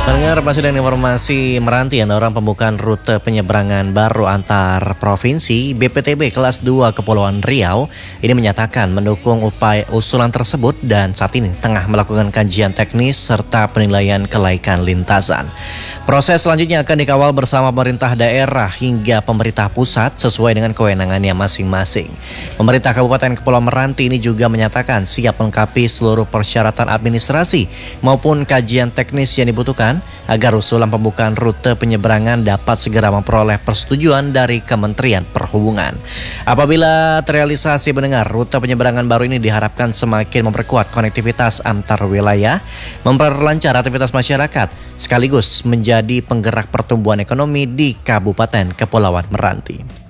Pendengar, masih dengan informasi Meranti yang mendorong pembukaan rute penyeberangan baru antar provinsi. BPTB kelas 2 Kepulauan Riau ini menyatakan mendukung upaya usulan tersebut dan saat ini tengah melakukan kajian teknis serta penilaian kelaikan lintasan. Proses selanjutnya akan dikawal bersama pemerintah daerah hingga pemerintah pusat sesuai dengan kewenangannya masing-masing. Pemerintah Kabupaten Kepulauan Meranti ini juga menyatakan siap melengkapi seluruh persyaratan administrasi maupun kajian teknis yang dibutuhkan agar usulan pembukaan rute penyeberangan dapat segera memperoleh persetujuan dari Kementerian Perhubungan. Apabila terrealisasi, pendengar, rute penyeberangan baru ini diharapkan semakin memperkuat konektivitas antar wilayah, memperlancar aktivitas masyarakat, sekaligus menjadi penggerak pertumbuhan ekonomi di Kabupaten Kepulauan Meranti.